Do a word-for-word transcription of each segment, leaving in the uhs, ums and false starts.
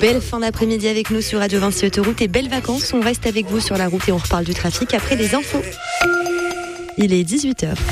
Belle fin d'après-midi avec nous sur Radio Vinci Autoroute et belles vacances. On reste avec vous sur la route et on reparle du trafic après les infos. Il est dix-huit heures.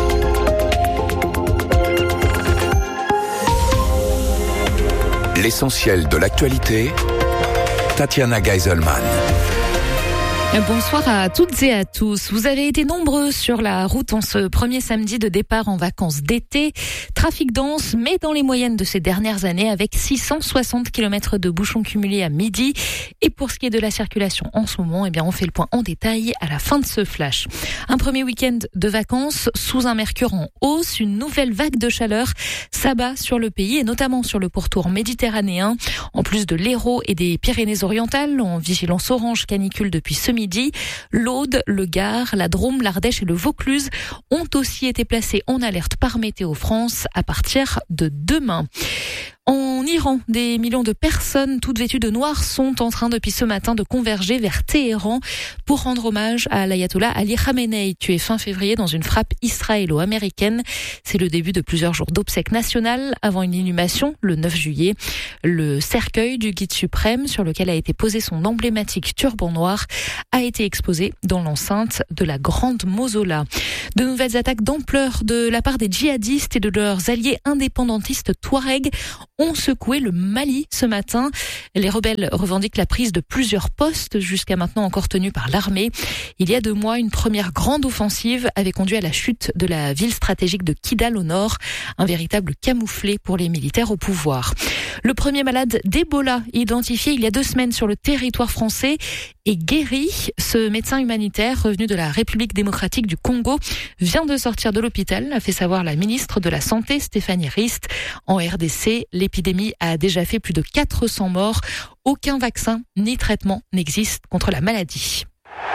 L'essentiel de l'actualité, Tatiana Geiselman. Bonsoir à toutes et à tous. Vous avez été nombreux sur la route en ce premier samedi de départ en vacances d'été. Trafic dense, mais dans les moyennes de ces dernières années, avec six cent soixante kilomètres de bouchons cumulés à midi. Et pour ce qui est de la circulation en ce moment, eh bien, on fait le point en détail à la fin de ce flash. Un premier week-end de vacances sous un mercure en hausse. Une nouvelle vague de chaleur s'abat sur le pays et notamment sur le pourtour méditerranéen. En plus de l'Hérault et des Pyrénées-Orientales, en vigilance orange canicule depuis ce midi. Midi, l'Aude, le Gard, la Drôme, l'Ardèche et le Vaucluse ont aussi été placés en alerte par Météo France à partir de demain. En Iran, des millions de personnes, toutes vêtues de noir, sont en train depuis ce matin de converger vers Téhéran pour rendre hommage à l'ayatollah Ali Khamenei, tué fin février dans une frappe israélo-américaine. C'est le début de plusieurs jours d'obsèques nationales avant une inhumation le neuf juillet. Le cercueil du guide suprême, sur lequel a été posé son emblématique turban noir, a été exposé dans l'enceinte de la grande mausolée. De nouvelles attaques d'ampleur de la part des djihadistes et de leurs alliés indépendantistes touaregs ont secoué le Mali ce matin. Les rebelles revendiquent la prise de plusieurs postes, jusqu'à maintenant encore tenus par l'armée. Il y a deux mois, une première grande offensive avait conduit à la chute de la ville stratégique de Kidal au nord, un véritable camouflet pour les militaires au pouvoir. Le premier malade d'Ebola, identifié il y a deux semaines sur le territoire français, est guéri. Ce médecin humanitaire revenu de la République démocratique du Congo vient de sortir de l'hôpital, a fait savoir la ministre de la Santé, Stéphanie Rist. En R D C, l'épidémie a déjà fait plus de quatre cents morts. Aucun vaccin ni traitement n'existe contre la maladie.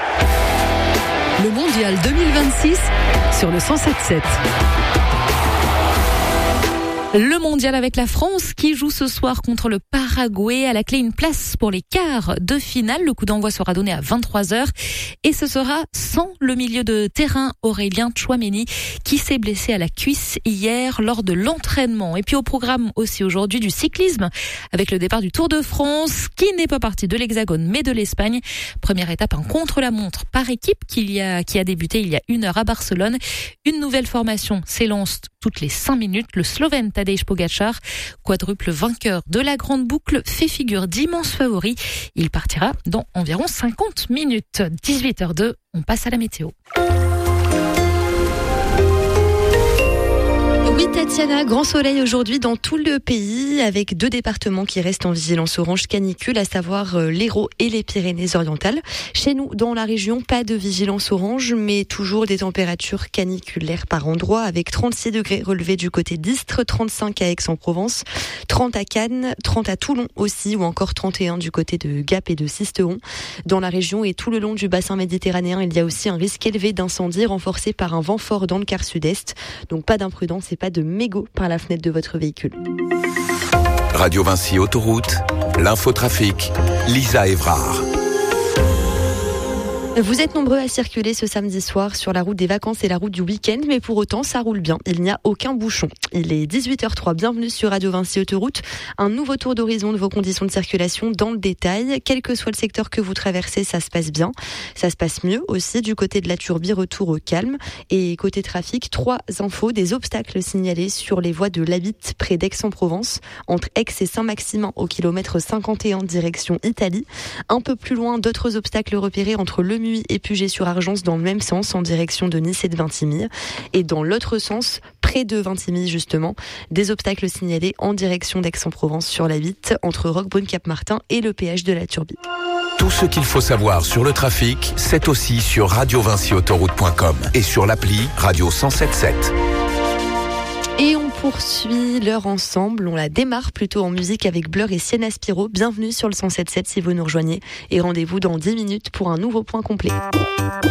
Le mondial deux mille vingt-six sur le cent sept sept. Le mondial avec la France qui joue ce soir contre le Paraguay. À la clé, une place pour les quarts de finale. Le coup d'envoi sera donné à vingt-trois heures et ce sera sans le milieu de terrain Aurélien Tchouaméni qui s'est blessé à la cuisse hier lors de l'entraînement. Et puis au programme aussi aujourd'hui du cyclisme avec le départ du Tour de France qui n'est pas parti de l'Hexagone mais de l'Espagne. Première étape, un contre-la-montre par équipe qui, y a, qui a débuté il y a une heure à Barcelone. Une nouvelle formation s'élance toutes les cinq minutes. Le Slovène Tadej Pogačar, quadruple vainqueur de la grande boucle, fait figure d'immense favori. Il partira dans environ cinquante minutes. dix-huit heures deux, on passe à la météo. Oui, Tatiana, grand soleil aujourd'hui dans tout le pays avec deux départements qui restent en vigilance orange canicule, à savoir l'Hérault et les Pyrénées-Orientales. Chez nous, dans la région, pas de vigilance orange, mais toujours des températures caniculaires par endroit avec trente-six degrés relevés du côté d'Istres, trente-cinq à Aix-en-Provence, trente à Cannes, trente à Toulon aussi ou encore trente et un du côté de Gap et de Sisteron. Dans la région et tout le long du bassin méditerranéen, il y a aussi un risque élevé d'incendie renforcé par un vent fort dans le quart sud-est. Donc pas d'imprudence et pas de mégots par la fenêtre de votre véhicule. Radio Vinci Autoroute, l'infotrafic, Lisa Évrard. Vous êtes nombreux à circuler ce samedi soir sur la route des vacances et la route du week-end, mais pour autant, ça roule bien. Il n'y a aucun bouchon. Il est dix-huit heures trois. Bienvenue sur Radio Vinci Autoroute. Un nouveau tour d'horizon de vos conditions de circulation dans le détail. Quel que soit le secteur que vous traversez, ça se passe bien. Ça se passe mieux aussi du côté de la Turbie, retour au calme. Et côté trafic, trois infos, des obstacles signalés sur les voies de l'Abitte près d'Aix-en-Provence, entre Aix et Saint-Maximin au kilomètre cinquante et un direction Italie. Un peu plus loin, d'autres obstacles repérés entre Le et Puget-sur-Argence dans le même sens en direction de Nice et de Vintimille. Et dans l'autre sens, près de Vintimille justement, des obstacles signalés en direction d'Aix-en-Provence sur la Vitte entre Roquebrune-Cap-Martin et le péage de la Turbie. Tout ce qu'il faut savoir sur le trafic, c'est aussi sur radio vinci autoroute point com et sur l'appli Radio cent sept sept. Et on poursuit l'heure ensemble, on la démarre plutôt en musique avec Blur et Sienna Spiro. Bienvenue sur le cent sept sept si vous nous rejoignez et rendez-vous dans dix minutes pour un nouveau point complet.